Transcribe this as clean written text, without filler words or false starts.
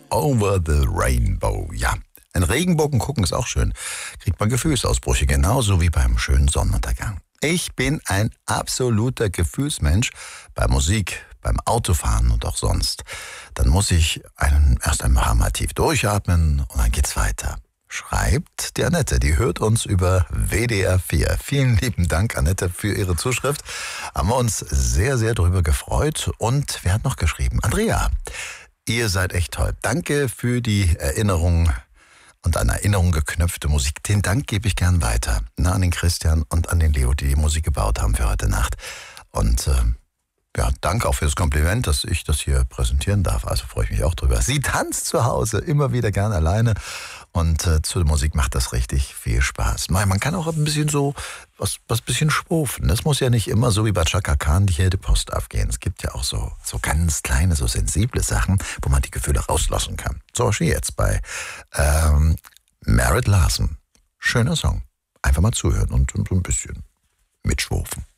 Over the Rainbow. Ja, ein Regenbogen gucken ist auch schön. Kriegt man Gefühlsausbrüche, genauso wie beim schönen Sonnenuntergang. Ich bin ein absoluter Gefühlsmensch bei Musik, beim Autofahren und auch sonst. Dann muss ich erst einmal mal tief durchatmen und dann geht's weiter. Schreibt die Annette, die hört uns über WDR 4. Vielen lieben Dank, Annette, für Ihre Zuschrift. Haben wir uns sehr, sehr drüber gefreut. Und wer hat noch geschrieben? Andrea, ihr seid echt toll. Danke für die Erinnerung und an Erinnerung geknöpfte Musik. Den Dank gebe ich gern weiter. An den Christian und an den Leo, die die Musik gebaut haben für heute Nacht. Und ja, danke auch für das Kompliment, dass ich das hier präsentieren darf. Also freue ich mich auch drüber. Sie tanzt zu Hause immer wieder gern alleine und zur Musik macht das richtig viel Spaß. Man kann auch ein bisschen so was bisschen schwufen. Das muss ja nicht immer so wie bei Chaka Khan die jede Post aufgehen. Es gibt ja auch so ganz kleine, so sensible Sachen, wo man die Gefühle rauslassen kann. Zum Beispiel jetzt bei Merritt Larson. Schöner Song. Einfach mal zuhören und so ein bisschen mitschwufen.